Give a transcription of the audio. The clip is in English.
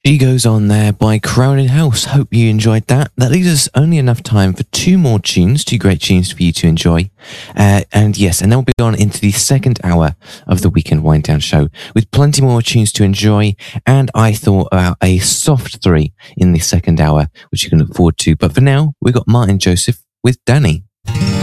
She Goes On there by Crowded House. Hope you enjoyed that. That leaves us only enough time for two more tunes, two great tunes for you to enjoy. And then we'll be on into the second hour of the Weekend Wind Down show with plenty more tunes to enjoy. And I thought about a soft three in the second hour, which you can look forward to. But for now, we've got Martin Joseph with Danny.